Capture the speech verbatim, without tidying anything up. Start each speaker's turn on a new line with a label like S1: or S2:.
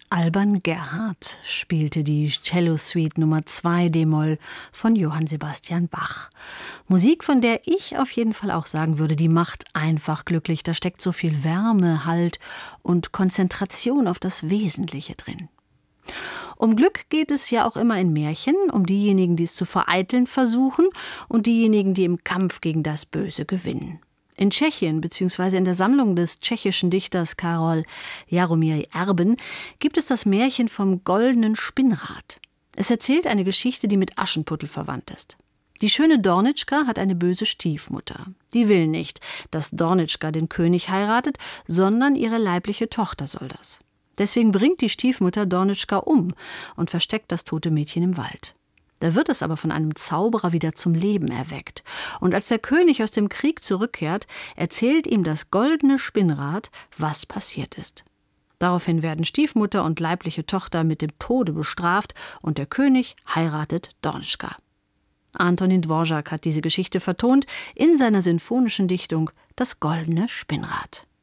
S1: Alban Gerhardt spielte die Cello-Suite Nummer zwei d-Moll von Johann Sebastian Bach. Musik, von der ich auf jeden Fall auch sagen würde, die macht einfach glücklich. Da steckt so viel Wärme, Halt und Konzentration auf das Wesentliche drin. Um Glück geht es ja auch immer in Märchen, um diejenigen, die es zu vereiteln versuchen und diejenigen, die im Kampf gegen das Böse gewinnen. In Tschechien bzw. in der Sammlung des tschechischen Dichters Karol Jaromír Erben gibt es das Märchen vom goldenen Spinnrad. Es erzählt eine Geschichte, die mit Aschenputtel verwandt ist. Die schöne Dornitschka hat eine böse Stiefmutter. Die will nicht, dass Dornitschka den König heiratet, sondern ihre leibliche Tochter soll das. Deswegen bringt die Stiefmutter Dornitschka um und versteckt das tote Mädchen im Wald. Da wird es aber von einem Zauberer wieder zum Leben erweckt. Und als der König aus dem Krieg zurückkehrt, erzählt ihm das goldene Spinnrad, was passiert ist. Daraufhin werden Stiefmutter und leibliche Tochter mit dem Tode bestraft und der König heiratet Dornitschka. Antonín Dvořák hat diese Geschichte vertont in seiner sinfonischen Dichtung »Das goldene Spinnrad«.